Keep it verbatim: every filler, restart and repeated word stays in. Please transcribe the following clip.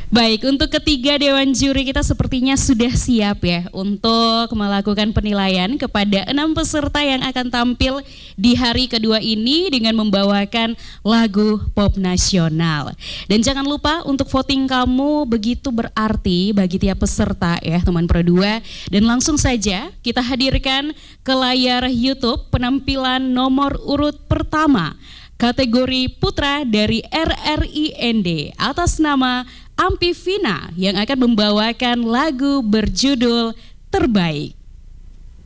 Baik, untuk ketiga Dewan Juri kita sepertinya sudah siap ya untuk melakukan penilaian kepada enam peserta yang akan tampil di hari kedua ini dengan membawakan lagu pop nasional. Dan jangan lupa untuk voting kamu begitu berarti bagi tiap peserta ya teman Pro dua. Dan langsung saja kita hadirkan ke layar YouTube penampilan nomor urut pertama kategori putra dari R R I N D atas nama Ampivina yang akan membawakan lagu berjudul Terbaik.